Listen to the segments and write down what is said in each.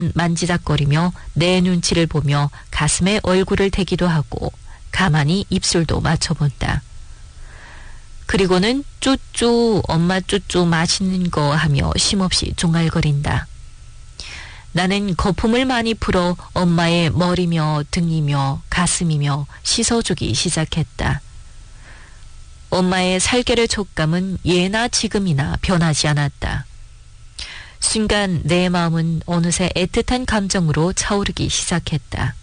만지작거리며 내 눈치를 보며 가슴에 얼굴을 대기도 하고 가만히 입술도 맞춰본다. 그리고는 쭈쭈 엄마 쭈쭈 맛있는 거 하며 쉼없이 종알거린다. 나는 거품을 많이 풀어 엄마의 머리며 등이며 가슴이며 씻어주기 시작했다. 엄마의 살결의 촉감은 예나 지금이나 변하지 않았다. 순간 내 마음은 어느새 애틋한 감정으로 차오르기 시작했다.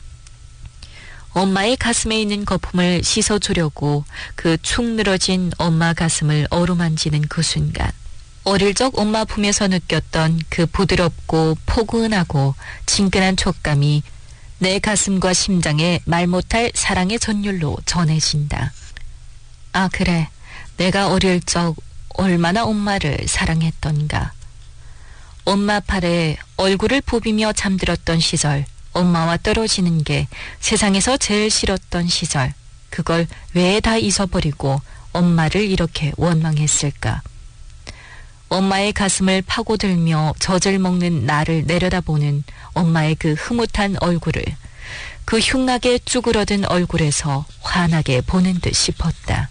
엄마의 가슴에 있는 거품을 씻어주려고 그 축 늘어진 엄마 가슴을 어루만지는 그 순간 어릴 적 엄마 품에서 느꼈던 그 부드럽고 포근하고 친근한 촉감이 내 가슴과 심장에 말 못할 사랑의 전율로 전해진다. 아 그래, 내가 어릴 적 얼마나 엄마를 사랑했던가. 엄마 팔에 얼굴을 부비며 잠들었던 시절, 엄마와 떨어지는 게 세상에서 제일 싫었던 시절, 그걸 왜 다 잊어버리고 엄마를 이렇게 원망했을까. 엄마의 가슴을 파고들며 젖을 먹는 나를 내려다보는 엄마의 그 흐뭇한 얼굴을 그 흉하게 쭈그러든 얼굴에서 환하게 보는 듯 싶었다.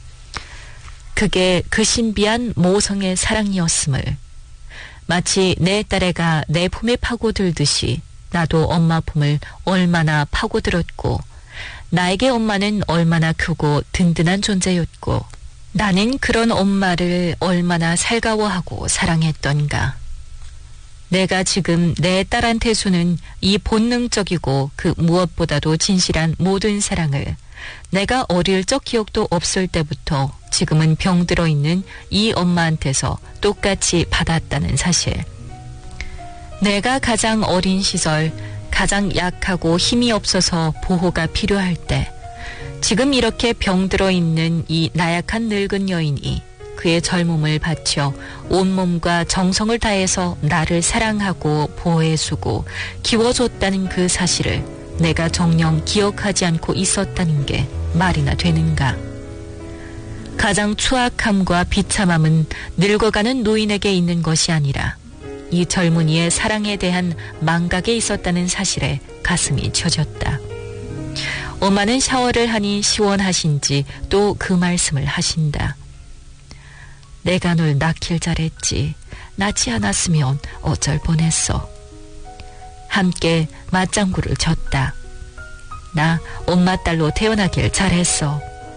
그게 그 신비한 모성의 사랑이었음을 마치 내 딸애가 내 품에 파고들듯이 나도 엄마 품을 얼마나 파고들었고 나에게 엄마는 얼마나 크고 든든한 존재였고 나는 그런 엄마를 얼마나 살가워하고 사랑했던가. 내가 지금 내 딸한테 주는 이 본능적이고 그 무엇보다도 진실한 모든 사랑을 내가 어릴 적 기억도 없을 때부터 지금은 병들어 있는 이 엄마한테서 똑같이 받았다는 사실. 내가 가장 어린 시절, 가장 약하고 힘이 없어서 보호가 필요할 때 지금 이렇게 병들어 있는 이 나약한 늙은 여인이 그의 젊음을 바쳐 온몸과 정성을 다해서 나를 사랑하고 보호해주고 키워줬다는 그 사실을 내가 정녕 기억하지 않고 있었다는 게 말이나 되는가. 가장 추악함과 비참함은 늙어가는 노인에게 있는 것이 아니라 이 젊은이의 사랑에 대한 망각에 있었다는 사실에 가슴이 쳐졌다. 엄마는 샤워를 하니 시원하신지 또 그 말씀을 하신다. 내가 널 낳길 잘했지. 낳지 않았으면 어쩔 뻔했어. 함께 맞장구를 쳤다. 나 엄마 딸로 태어나길 잘했어.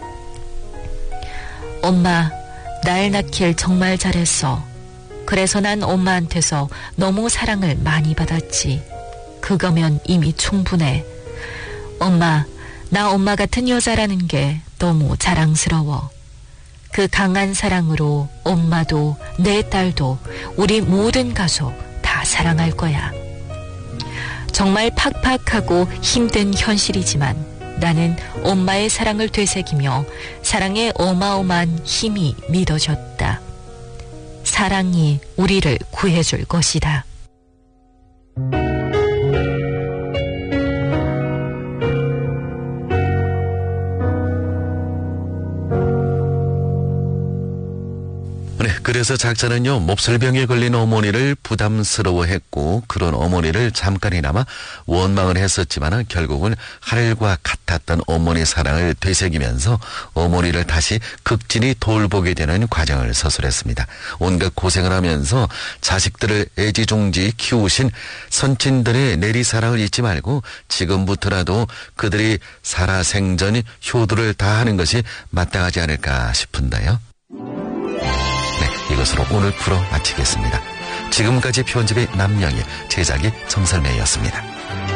엄마, 날 낳길 정말 잘했어. 그래서 난 엄마한테서 너무 사랑을 많이 받았지. 그거면 이미 충분해. 엄마, 나 엄마 같은 여자라는 게 너무 자랑스러워. 그 강한 사랑으로 엄마도 내 딸도 우리 모든 가족 다 사랑할 거야. 정말 팍팍하고 힘든 현실이지만 나는 엄마의 사랑을 되새기며 사랑의 어마어마한 힘이 믿어졌다. 사랑이 우리를 구해줄 것이다. 네, 그래서 작자는요, 몹쓸병에 걸린 어머니를 부담스러워했고 그런 어머니를 잠깐이나마 원망을 했었지만 결국은 하늘과 같았던 어머니 사랑을 되새기면서 어머니를 다시 극진히 돌보게 되는 과정을 서술했습니다. 온갖 고생을 하면서 자식들을 애지중지 키우신 선친들의 내리사랑을 잊지 말고 지금부터라도 그들이 살아생전 효도를 다하는 것이 마땅하지 않을까 싶은데요. 이것으로 오늘 프로 마치겠습니다. 지금까지 편집의 남영희, 제작이 정설매였습니다.